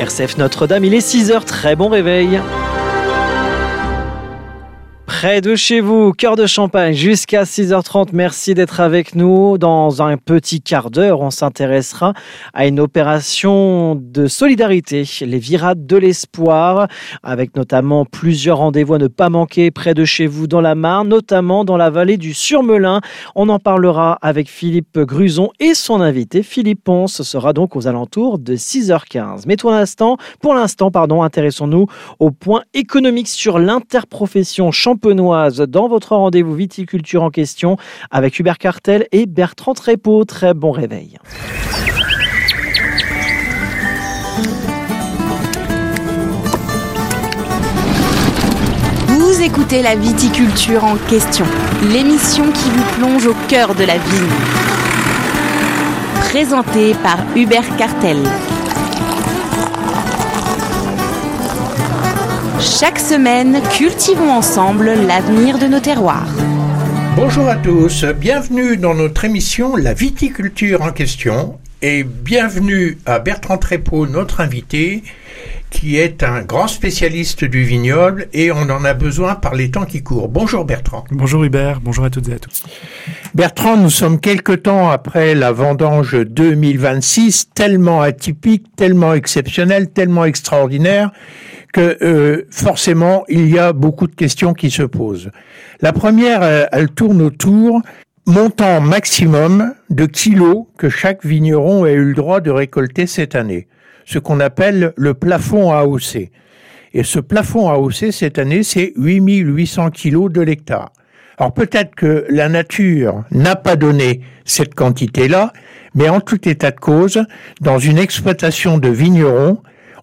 RCF Notre-Dame, il est 6h, très bon réveil. Près de chez vous, cœur de Champagne, jusqu'à 6h30. Merci d'être avec nous. Dans un petit quart d'heure, on s'intéressera à une opération de solidarité, les Virades de l'Espoir, avec notamment plusieurs rendez-vous à ne pas manquer près de chez vous dans la Marne, notamment dans la vallée du Surmelin. On en parlera avec Philippe Gruson et son invité Philippe Ponce. Ce sera donc aux alentours de 6h15. Mais pour l'instant, intéressons-nous au point économique sur l'interprofession champenoise dans votre rendez-vous viticulture en question avec Hubert Cartel et Bertrand Trépeau. Très bon réveil. Vous écoutez la viticulture en question, l'émission qui vous plonge au cœur de la vigne. Présentée par Hubert Cartel. Chaque semaine, cultivons ensemble l'avenir de nos terroirs. Bonjour à tous, bienvenue dans notre émission La viticulture en question et bienvenue à Bertrand Trépeau, notre invité, qui est un grand spécialiste du vignoble et on en a besoin par les temps qui courent. Bonjour Bertrand. Bonjour Hubert, bonjour à toutes et à tous. Bertrand, nous sommes quelque temps après la vendange 2026, tellement atypique, tellement exceptionnelle, tellement extraordinaire, que forcément, il y a beaucoup de questions qui se posent. La première, elle tourne autour montant maximum de kilos que chaque vigneron a eu le droit de récolter cette année, ce qu'on appelle le plafond AOC. Et ce plafond AOC, cette année, c'est 8800 kilos de l'hectare. Alors peut-être que la nature n'a pas donné cette quantité-là, mais en tout état de cause, dans une exploitation de vignerons,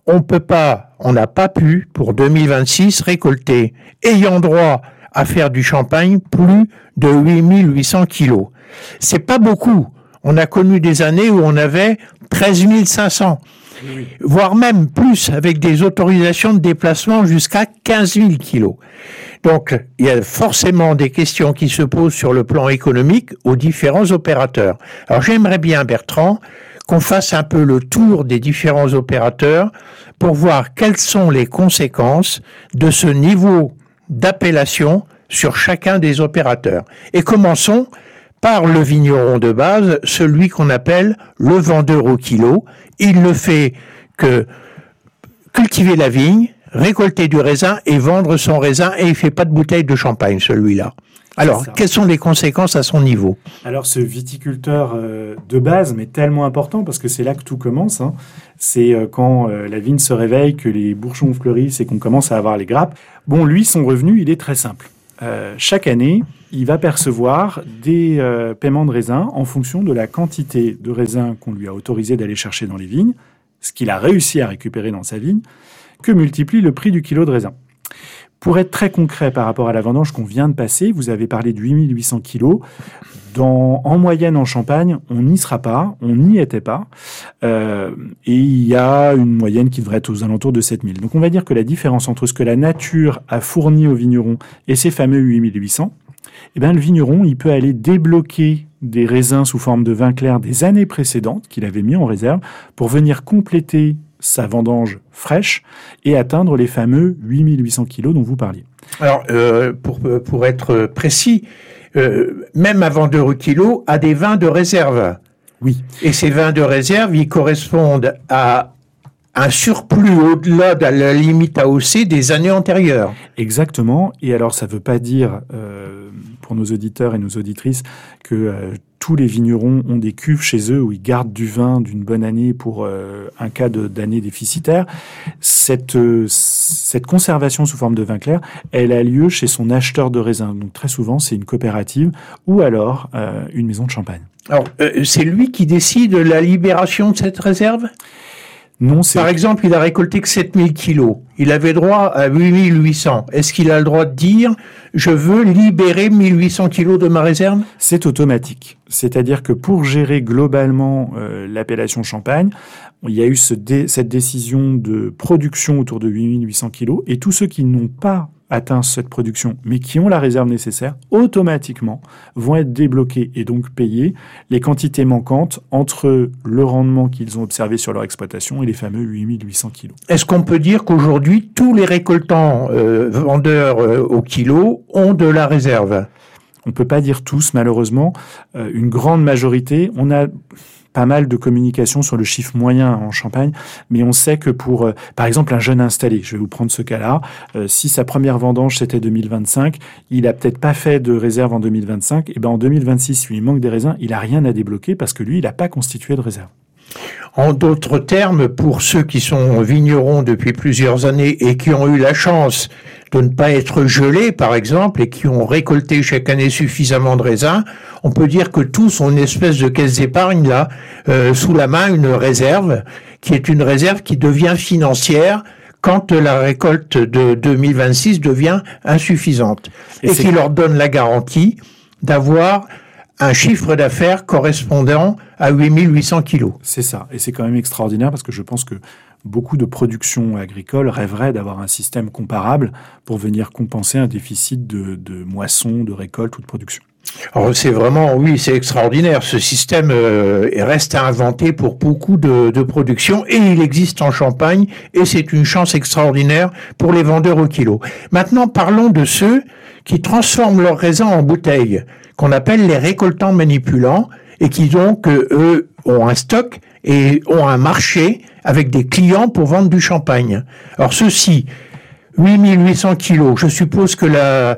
on n'a pas pu, pour 2026, récolter, ayant droit à faire du champagne, plus de 8800 kilos. C'est pas beaucoup. On a connu des années où on avait 13 500, voire même plus, avec des autorisations de déplacement jusqu'à 15 000 kilos. Donc, il y a forcément des questions qui se posent sur le plan économique aux différents opérateurs. Alors, j'aimerais bien, Bertrand, qu'on fasse un peu le tour des différents opérateurs pour voir quelles sont les conséquences de ce niveau d'appellation sur chacun des opérateurs. Et commençons par le vigneron de base, celui qu'on appelle le vendeur au kilo. Il ne fait que cultiver la vigne, récolter du raisin et vendre son raisin, et il ne fait pas de bouteille de champagne, celui-là. Alors, quelles sont les conséquences à son niveau ? Alors, ce viticulteur de base, mais tellement important, parce que c'est là que tout commence, c'est quand la vigne se réveille, que les bourgeons fleurissent et qu'on commence à avoir les grappes. Bon, lui, son revenu, il est très simple. Chaque année, il va percevoir des paiements de raisin en fonction de la quantité de raisin qu'on lui a autorisé d'aller chercher dans les vignes, ce qu'il a réussi à récupérer dans sa vigne, que multiplie le prix du kilo de raisin. Pour être très concret par rapport à la vendange qu'on vient de passer, vous avez parlé de 8800 kilos. En moyenne en Champagne, on n'y sera pas, on n'y était pas. Et il y a une moyenne qui devrait être aux alentours de 7000. Donc on va dire que la différence entre ce que la nature a fourni aux vignerons et ces fameux 8800, le vigneron, il peut aller débloquer des raisins sous forme de vin clair des années précédentes qu'il avait mis en réserve pour venir compléter sa vendange fraîche et atteindre les fameux 8800 kilos dont vous parliez. Alors, pour être précis, même un vendeur au kilo a des vins de réserve. Oui. Et ces vins de réserve, ils correspondent à un surplus au-delà de la limite AOC des années antérieures. Exactement. Et alors, ça ne veut pas dire, pour nos auditeurs et nos auditrices, que tous les vignerons ont des cuves chez eux où ils gardent du vin d'une bonne année pour un cas d'année déficitaire. Cette conservation sous forme de vin clair, elle a lieu chez son acheteur de raisin. Donc très souvent, c'est une coopérative ou alors une maison de champagne. Alors, c'est lui qui décide la libération de cette réserve ? Non, Par exemple, il a récolté que 7000 kilos. Il avait droit à 8800. Est-ce qu'il a le droit de dire « je veux libérer 1800 kilos de ma réserve » ? C'est automatique. C'est-à-dire que pour gérer globalement l'appellation Champagne, il y a eu cette décision de production autour de 8800 kilos et tous ceux qui n'ont pas atteint cette production, mais qui ont la réserve nécessaire, automatiquement vont être débloqués et donc payés les quantités manquantes entre le rendement qu'ils ont observé sur leur exploitation et les fameux 8800 kilos. Est-ce qu'on peut dire qu'aujourd'hui, tous les récoltants vendeurs au kilo ont de la réserve ? On ne peut pas dire tous, malheureusement. Une grande majorité, on a pas mal de communication sur le chiffre moyen en Champagne, mais on sait que pour, par exemple, un jeune installé, je vais vous prendre ce cas-là, si sa première vendange c'était 2025, il a peut-être pas fait de réserve en 2025, et ben en 2026, lui, il manque des raisins, il a rien à débloquer parce que lui, il n'a pas constitué de réserve. En d'autres termes, pour ceux qui sont vignerons depuis plusieurs années et qui ont eu la chance de ne pas être gelés, par exemple, et qui ont récolté chaque année suffisamment de raisins, on peut dire que tous ont une espèce de caisse d'épargne là, sous la main, une réserve, qui est une réserve qui devient financière quand la récolte de 2026 devient insuffisante, et qui leur donne la garantie d'avoir un chiffre d'affaires correspondant à 8800 kilos. C'est ça. Et c'est quand même extraordinaire parce que je pense que beaucoup de productions agricoles rêveraient d'avoir un système comparable pour venir compenser un déficit de moisson, de récolte ou de production. Alors c'est vraiment, oui, c'est extraordinaire. Ce système reste à inventer pour beaucoup de productions et il existe en Champagne et c'est une chance extraordinaire pour les vendeurs au kilo. Maintenant, parlons de ceux qui transforment leurs raisins en bouteilles, qu'on appelle les récoltants manipulants et qui donc, eux, ont un stock et ont un marché avec des clients pour vendre du champagne. Alors ceux-ci, 8800 kilos, je suppose que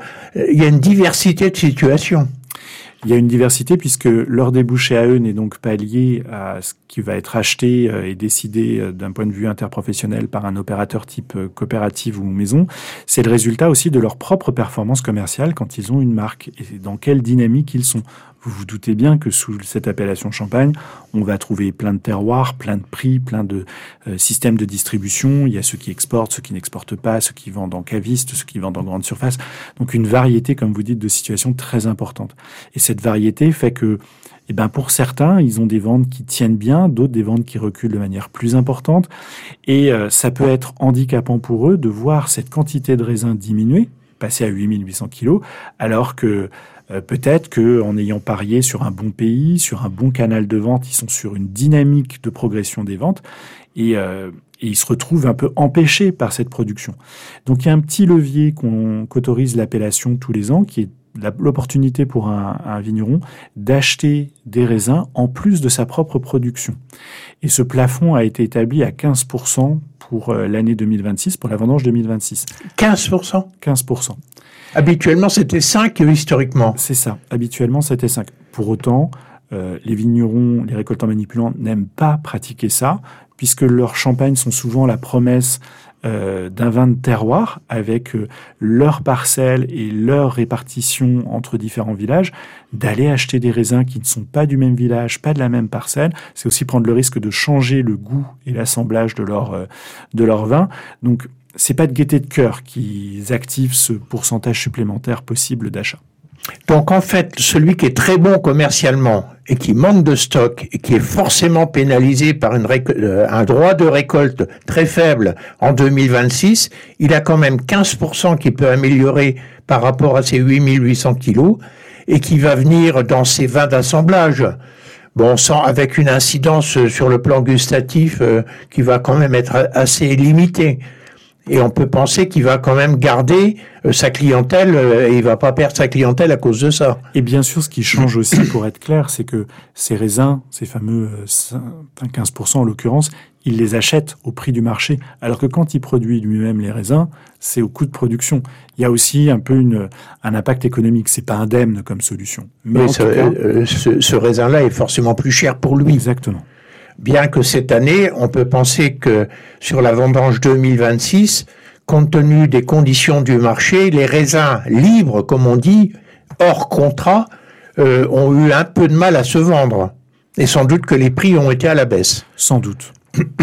il y a une diversité de situations. Il y a une diversité puisque leur débouché à eux n'est donc pas lié à ce qui va être acheté et décidé d'un point de vue interprofessionnel par un opérateur type coopérative ou maison. C'est le résultat aussi de leur propre performance commerciale quand ils ont une marque et dans quelle dynamique ils sont. Vous vous doutez bien que sous cette appellation Champagne, on va trouver plein de terroirs, plein de prix, plein de systèmes de distribution. Il y a ceux qui exportent, ceux qui n'exportent pas, ceux qui vendent en caviste, ceux qui vendent en grande surface. Donc une variété, comme vous dites, de situations très importante. Et cette variété fait que, pour certains, ils ont des ventes qui tiennent bien, d'autres des ventes qui reculent de manière plus importante. Et ça peut être handicapant pour eux de voir cette quantité de raisins diminuer, passer à 8800 kilos, alors que peut-être qu'en ayant parié sur un bon pays, sur un bon canal de vente, ils sont sur une dynamique de progression des ventes et ils se retrouvent un peu empêchés par cette production. Donc il y a un petit levier qu'autorise l'appellation tous les ans, qui est l'opportunité pour un vigneron d'acheter des raisins en plus de sa propre production. Et ce plafond a été établi à 15% pour l'année 2026, pour la vendange 2026. 15% ? 15%. Habituellement, c'était 5 historiquement. C'est ça. Habituellement, c'était 5. Pour autant, les vignerons, les récoltants manipulants n'aiment pas pratiquer ça, puisque leurs champagnes sont souvent la promesse d'un vin de terroir avec leur parcelle et leur répartition entre différents villages, d'aller acheter des raisins qui ne sont pas du même village, pas de la même parcelle. C'est aussi prendre le risque de changer le goût et l'assemblage de leur vin. Donc, c'est pas de gaieté de cœur qu'ils activent ce pourcentage supplémentaire possible d'achat. Donc en fait, celui qui est très bon commercialement et qui manque de stock et qui est forcément pénalisé par un droit de récolte très faible en 2026, il a quand même 15% qui peut améliorer par rapport à ses 8800 kilos et qui va venir dans ses vins d'assemblage. Bon, avec une incidence sur le plan gustatif qui va quand même être assez limitée. Et on peut penser qu'il va quand même garder sa clientèle et il va pas perdre sa clientèle à cause de ça. Et bien sûr, ce qui change aussi, pour être clair, c'est que ces raisins, ces fameux 15% en l'occurrence, il les achète au prix du marché. Alors que quand il produit lui-même les raisins, c'est au coût de production. Il y a aussi un peu un impact économique. C'est pas indemne comme solution. Mais ce raisin-là est forcément plus cher pour lui. Exactement. Bien que cette année, on peut penser que sur la vendange 2026, compte tenu des conditions du marché, les raisins libres, comme on dit, hors contrat, ont eu un peu de mal à se vendre. Et sans doute que les prix ont été à la baisse. Sans doute.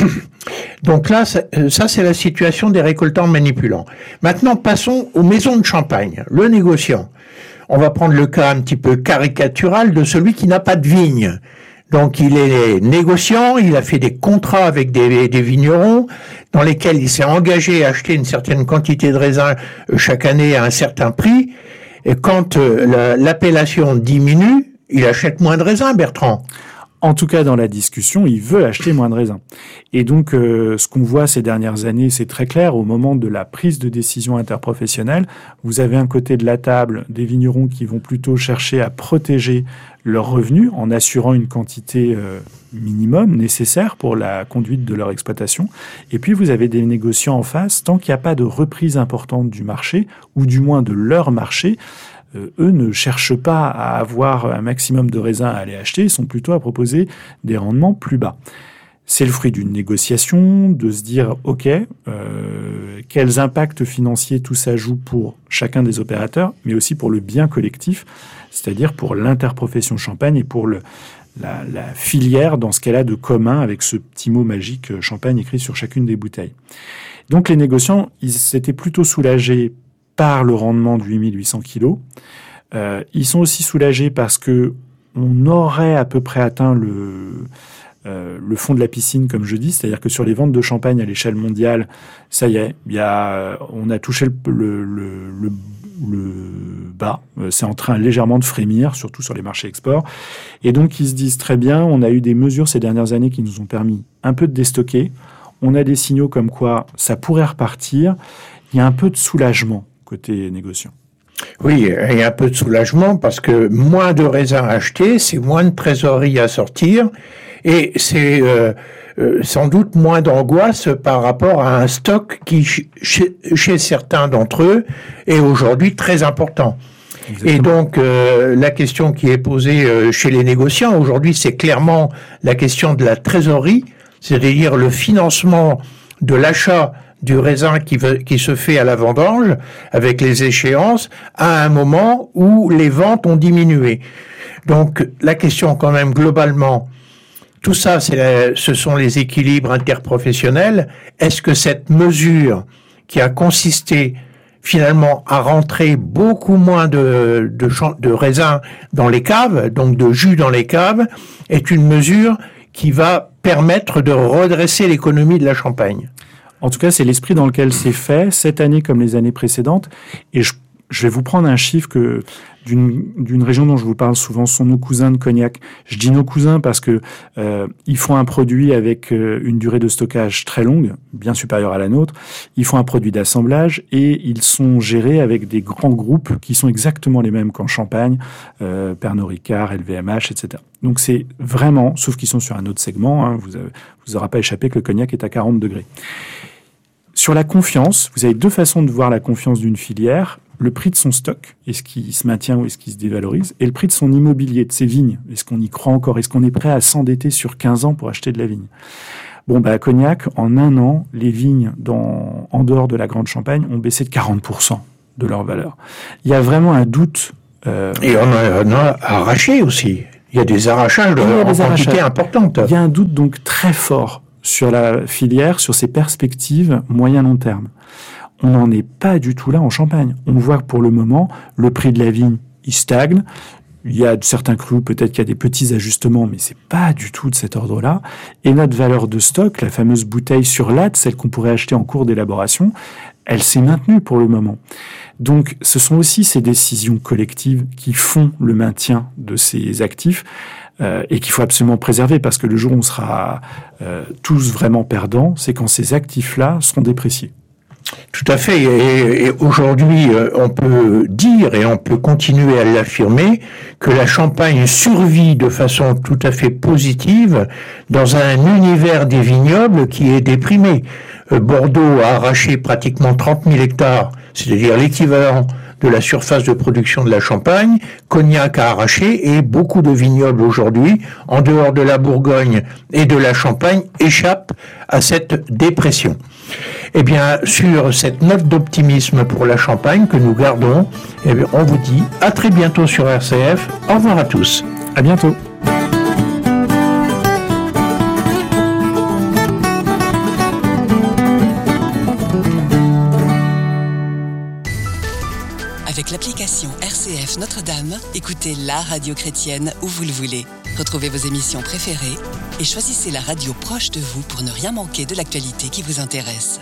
Donc là, ça c'est la situation des récoltants manipulants. Maintenant, passons aux maisons de champagne, le négociant. On va prendre le cas un petit peu caricatural de celui qui n'a pas de vigne. Donc il est négociant, il a fait des contrats avec des vignerons dans lesquels il s'est engagé à acheter une certaine quantité de raisins chaque année à un certain prix. Et quand l'appellation diminue, il achète moins de raisins, Bertrand. En tout cas, dans la discussion, il veut acheter moins de raisins. Et donc, ce qu'on voit ces dernières années, c'est très clair, au moment de la prise de décision interprofessionnelle, vous avez un côté de la table des vignerons qui vont plutôt chercher à protéger leurs revenus en assurant une quantité minimum nécessaire pour la conduite de leur exploitation. Et puis, vous avez des négociants en face, tant qu'il n'y a pas de reprise importante du marché, ou du moins de leur marché, eux ne cherchent pas à avoir un maximum de raisins à aller acheter, ils sont plutôt à proposer des rendements plus bas. C'est le fruit d'une négociation, de se dire, OK, quels impacts financiers tout ça joue pour chacun des opérateurs, mais aussi pour le bien collectif, c'est-à-dire pour l'interprofession Champagne et pour la filière dans ce qu'elle a de commun avec ce petit mot magique Champagne écrit sur chacune des bouteilles. Donc les négociants, ils s'étaient plutôt soulagés par le rendement de 8800 kg. Ils sont aussi soulagés parce que on aurait à peu près atteint le fond de la piscine, comme je dis, c'est-à-dire que sur les ventes de champagne à l'échelle mondiale, ça y est, on a touché le bas. C'est en train légèrement de frémir, surtout sur les marchés export. Et donc, ils se disent très bien, on a eu des mesures ces dernières années qui nous ont permis un peu de déstocker. On a des signaux comme quoi ça pourrait repartir. Il y a un peu de soulagement côté négociant. Oui, il y a un peu de soulagement parce que moins de raisins achetés, c'est moins de trésorerie à sortir et c'est sans doute moins d'angoisse par rapport à un stock qui, chez certains d'entre eux, est aujourd'hui très important. Exactement. Et donc, la question qui est posée chez les négociants aujourd'hui, c'est clairement la question de la trésorerie, c'est-à-dire le financement de l'achat du raisin qui se fait à la vendange avec les échéances à un moment où les ventes ont diminué. Donc la question quand même globalement, tout ça ce sont les équilibres interprofessionnels. Est-ce que cette mesure qui a consisté finalement à rentrer beaucoup moins de raisins dans les caves, donc de jus dans les caves, est une mesure qui va permettre de redresser l'économie de la Champagne? En tout cas, c'est l'esprit dans lequel c'est fait, cette année comme les années précédentes. Et je vais vous prendre un chiffre d'une région dont je vous parle souvent, sont nos cousins de Cognac. Je dis nos cousins parce que ils font un produit avec une durée de stockage très longue, bien supérieure à la nôtre. Ils font un produit d'assemblage et ils sont gérés avec des grands groupes qui sont exactement les mêmes qu'en Champagne, Pernod Ricard, LVMH, etc. Donc c'est vraiment, sauf qu'ils sont sur un autre segment, hein, vous aura pas échappé que le cognac est à 40 degrés. Sur la confiance, vous avez deux façons de voir la confiance d'une filière. Le prix de son stock, est-ce qu'il se maintient ou est-ce qu'il se dévalorise, et le prix de son immobilier, de ses vignes. Est-ce qu'on y croit encore? Est-ce qu'on est prêt à s'endetter sur 15 ans pour acheter de la vigne? Bon, à Cognac, en un an, les vignes en dehors de la Grande Champagne ont baissé de 40% de leur valeur. Il y a vraiment un doute. Et on a arraché aussi. Il y a des arrachages en quantité importante. Il y a un doute donc très fort sur la filière, sur ses perspectives moyen-long terme. On n'en est pas du tout là en Champagne. On voit que pour le moment, le prix de la vigne, il stagne. Il y a certains crus, peut-être qu'il y a des petits ajustements, mais c'est pas du tout de cet ordre-là. Et notre valeur de stock, la fameuse bouteille sur latte, celle qu'on pourrait acheter en cours d'élaboration, elle s'est maintenue pour le moment. Donc, ce sont aussi ces décisions collectives qui font le maintien de ces actifs et qu'il faut absolument préserver parce que le jour où on sera tous vraiment perdants, c'est quand ces actifs-là seront dépréciés. Tout à fait. Et aujourd'hui, on peut dire et on peut continuer à l'affirmer que la Champagne survit de façon tout à fait positive dans un univers des vignobles qui est déprimé. Bordeaux a arraché pratiquement 30 000 hectares, c'est-à-dire l'équivalent de la surface de production de la Champagne. Cognac a arraché et beaucoup de vignobles aujourd'hui, en dehors de la Bourgogne et de la Champagne, échappent à cette dépression. Eh bien, sur cette note d'optimisme pour la Champagne que nous gardons, eh bien, on vous dit à très bientôt sur RCF. Au revoir à tous. À bientôt. Avec Avec l'application RCF Notre-Dame, écoutez la radio chrétienne où vous le voulez. Retrouvez vos émissions préférées et choisissez la radio proche de vous pour ne rien manquer de l'actualité qui vous intéresse.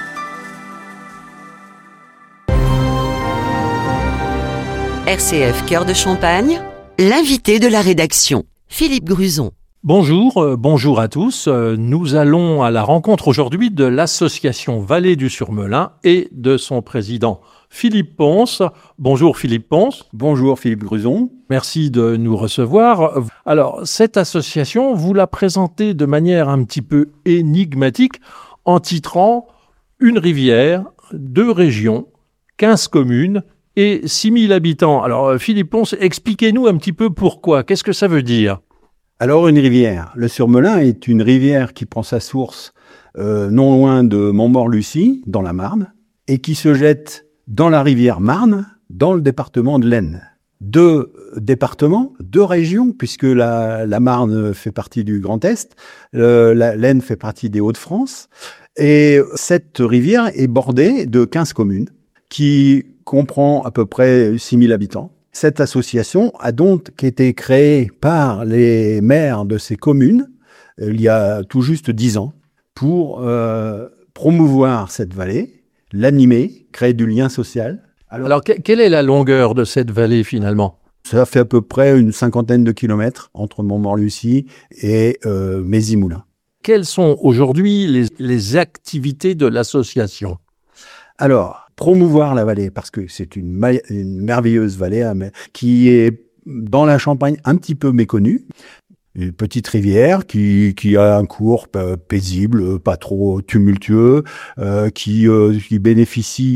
RCF Cœur de Champagne, l'invité de la rédaction, Philippe Gruson. Bonjour à tous. Nous allons à la rencontre aujourd'hui de l'association Vallée du Surmelin et de son président Philippe Ponce. Bonjour Philippe Ponce. Bonjour Philippe Gruson. Merci de nous recevoir. Alors, cette association, vous la présentez de manière un petit peu énigmatique en titrant « Une rivière, 2 régions, 15 communes et 6000 habitants ». Alors Philippe Ponce, expliquez-nous un petit peu pourquoi. Qu'est-ce que ça veut dire ? Alors une rivière. Le Surmelin est une rivière qui prend sa source non loin de Montmort-Lucie, dans la Marne, et qui se jette dans la rivière Marne, dans le département de l'Aisne. 2 départements, 2 régions, puisque la Marne fait partie du Grand Est, l'Aisne fait partie des Hauts-de-France, et cette rivière est bordée de 15 communes, qui comprend à peu près 6000 habitants. Cette association a donc été créée par les maires de ces communes il y a tout juste 10 ans pour promouvoir cette vallée, l'animer, créer du lien social. Alors quelle est la longueur de cette vallée finalement ? Ça fait à peu près une 50aine de kilomètres entre Montmort-Lucie et Mézy-Moulins. Quelles sont aujourd'hui les activités de l'association ? Alors, promouvoir la vallée, parce que c'est une merveilleuse vallée qui est dans la Champagne un petit peu méconnue. Une petite rivière qui a un cours paisible, pas trop tumultueux, qui bénéficie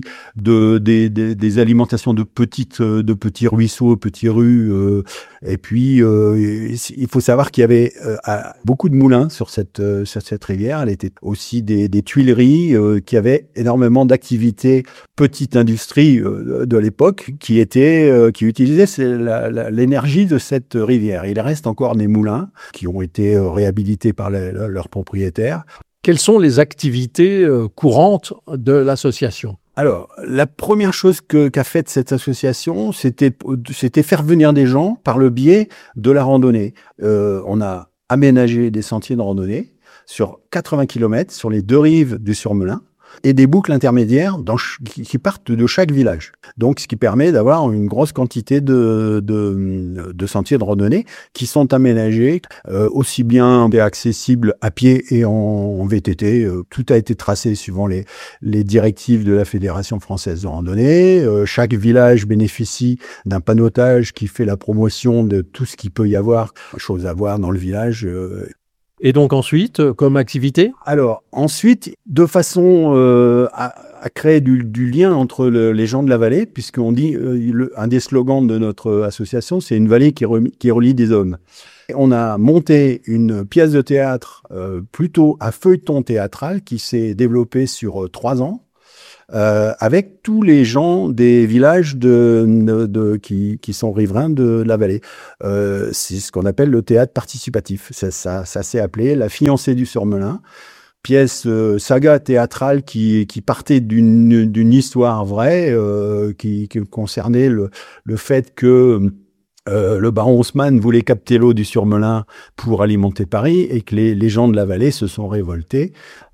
des alimentations de petits ruisseaux, petits rues. Et puis, il faut savoir qu'il y avait beaucoup de moulins sur cette rivière. Elle était aussi des tuileries qui avaient énormément d'activités, petite industrie de l'époque qui utilisait l'énergie de cette rivière. Il reste encore des moulins qui ont été réhabilités par leurs propriétaires. Quelles sont les activités courantes de l'association ? Alors, la première chose qu'a faite cette association, c'était faire venir des gens par le biais de la randonnée. On a aménagé des sentiers de randonnée sur 80 km sur les 2 rives du Surmelin, et des boucles intermédiaires qui partent de chaque village. Donc, ce qui permet d'avoir une grosse quantité de sentiers de randonnée qui sont aménagés, aussi bien accessibles à pied et en VTT. Tout a été tracé suivant les directives de la Fédération française de randonnée. Chaque village bénéficie d'un panneautage qui fait la promotion de tout ce qu'il peut y avoir, choses à voir dans le village. Et donc ensuite, comme activité ? Alors, ensuite, de façon à créer du lien entre les gens de la vallée, puisqu'on dit, un des slogans de notre association, c'est une vallée qui relie des hommes. Et on a monté une pièce de théâtre plutôt à feuilleton théâtral qui s'est développée sur 3 ans. Avec tous les gens des villages qui sont riverains de la vallée. C'est ce qu'on appelle le théâtre participatif. Ça s'est appelé La Fiancée du Surmelin, pièce saga théâtrale qui partait d'une histoire vraie qui concernait le fait que le baron Haussmann voulait capter l'eau du Surmelin pour alimenter Paris et que les gens de la vallée se sont révoltés.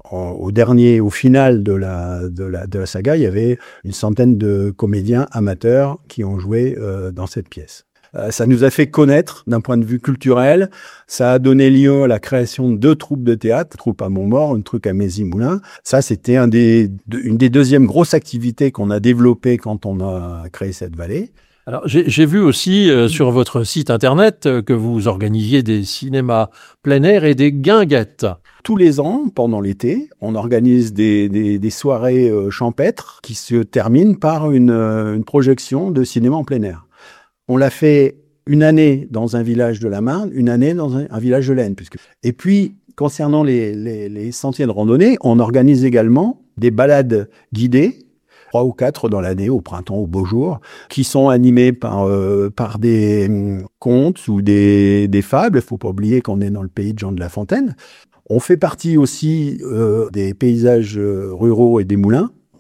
Au final de la saga, il y avait une centaine de comédiens amateurs qui ont joué dans cette pièce. Ça nous a fait connaître d'un point de vue culturel. Ça a donné lieu à la création de 2 troupes de théâtre, une troupe à Montmort, une troupe à Mézy-Moulins. Ça, c'était une des deuxièmes grosses activités qu'on a développées quand on a créé cette vallée. Alors, j'ai vu aussi sur votre site internet que vous organisiez des cinémas plein air et des guinguettes. Tous les ans, pendant l'été, on organise des soirées champêtres qui se terminent par une projection de cinéma en plein air. On l'a fait une année dans un village de la Marne, une année dans un village de l'Aisne. Et puis, concernant les sentiers de randonnée, on organise également des balades guidées, 3 ou 4 dans l'année, au printemps, au beau jour, qui sont animés par des contes ou des fables. Il ne faut pas oublier qu'on est dans le pays de Jean de La Fontaine. On fait partie aussi des paysages ruraux et des moulins.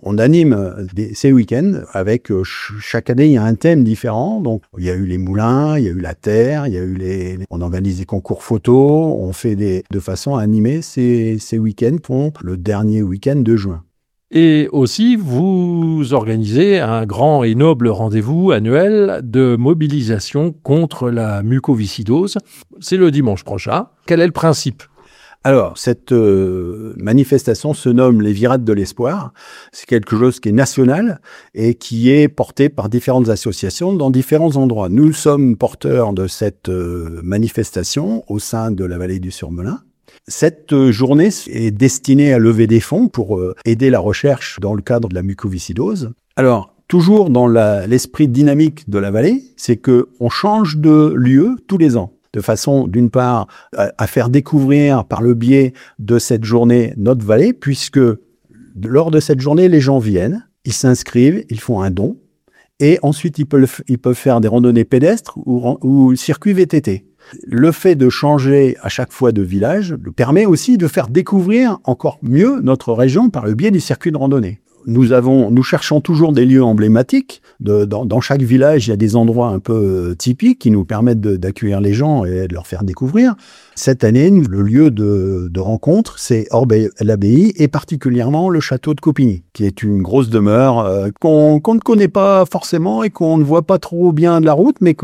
on anime ces week-ends avec chaque année il y a un thème différent. Donc il y a eu les moulins, il y a eu la terre, il y a eu on organise des concours photos, on fait de façon à animer ces week-ends pour le dernier week-end de juin. Et aussi, vous organisez un grand et noble rendez-vous annuel de mobilisation contre la mucoviscidose. C'est le dimanche prochain. Quel est le principe ? Alors, cette manifestation se nomme les Virades de l'Espoir. C'est quelque chose qui est national et qui est porté par différentes associations dans différents endroits. Nous sommes porteurs de cette manifestation au sein de la vallée du Surmelin. Cette journée est destinée à lever des fonds pour aider la recherche dans le cadre de la mucoviscidose. Alors, toujours dans l'esprit dynamique de la vallée, c'est que on change de lieu tous les ans, de façon, d'une part, à faire découvrir par le biais de cette journée notre vallée, puisque lors de cette journée, les gens viennent, ils s'inscrivent, ils font un don, et ensuite ils peuvent faire des randonnées pédestres ou circuits VTT. Le fait de changer à chaque fois de village permet aussi de faire découvrir encore mieux notre région par le biais des circuits de randonnée. Nous cherchons toujours des lieux emblématiques. Dans chaque village, il y a des endroits un peu typiques qui nous permettent d'accueillir les gens et de leur faire découvrir. Cette année, le lieu de rencontre, c'est Orbe-l'Abbaye et particulièrement le château de Copigny, qui est une grosse demeure qu'on ne connaît pas forcément et qu'on ne voit pas trop bien de la route, mais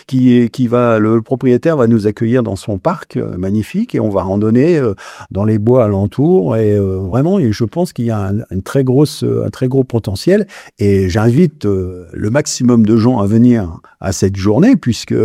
le propriétaire va nous accueillir dans son parc magnifique et on va randonner dans les bois alentours et vraiment, je pense qu'il y a un très gros potentiel et j'invite le maximum de gens à venir à cette journée puisque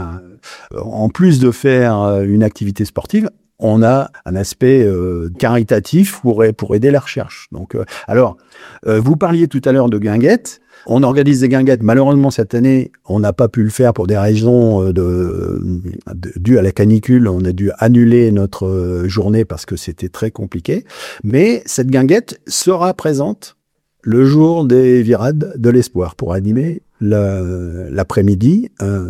en plus de faire une activité sportive, on a un aspect caritatif pour aider la recherche. Donc, vous parliez tout à l'heure de guinguettes. On organise des guinguettes. Malheureusement, cette année, on n'a pas pu le faire pour des raisons dues à la canicule. On a dû annuler notre journée parce que c'était très compliqué. Mais cette guinguette sera présente le jour des Virades de l'Espoir pour animer l'après-midi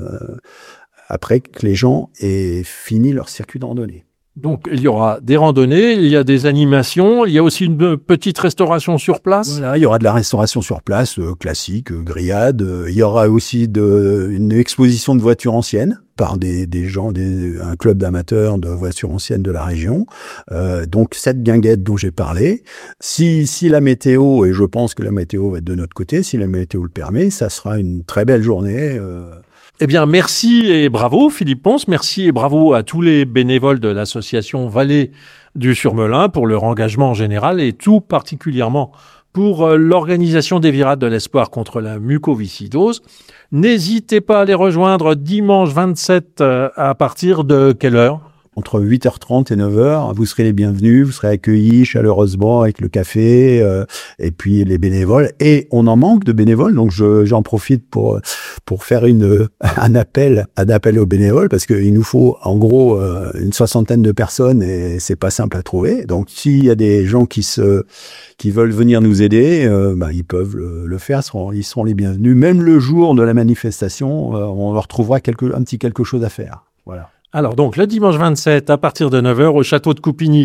après que les gens aient fini leur circuit de randonnée. Donc, il y aura des randonnées, il y a des animations, il y a aussi une petite restauration sur place. Voilà, il y aura de la restauration sur place, classique, grillade. Il y aura aussi une exposition de voitures anciennes par des gens, un club d'amateurs de voitures anciennes de la région. Donc, cette guinguette dont j'ai parlé, si la météo, et je pense que la météo va être de notre côté, si la météo le permet, ça sera une très belle journée. Eh bien, merci et bravo Philippe Ponce, merci et bravo à tous les bénévoles de l'association Vallée du Surmelin pour leur engagement en général et tout particulièrement pour l'organisation des Virades de l'Espoir contre la mucoviscidose. N'hésitez pas à les rejoindre dimanche 27 à partir de quelle heure ? Entre 8h30 et 9h, vous serez les bienvenus, vous serez accueillis chaleureusement avec le café et puis les bénévoles. Et on en manque de bénévoles, donc j'en profite pour faire un appel aux bénévoles parce qu'il nous faut en gros une 60aine de personnes et c'est pas simple à trouver. Donc s'il y a des gens qui veulent venir nous aider, ils peuvent le faire, ils seront les bienvenus. Même le jour de la manifestation, on leur trouvera quelque chose à faire. Voilà. Alors donc le dimanche 27 à partir de 9h au château de Coupigny.